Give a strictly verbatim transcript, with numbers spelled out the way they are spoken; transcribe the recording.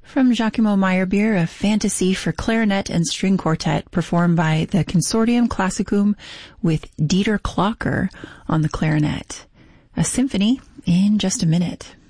From Giacomo Meyerbeer, a fantasy for clarinet and string quartet performed by the Consortium Classicum with Dieter Klocker on the clarinet. A symphony in just a minute.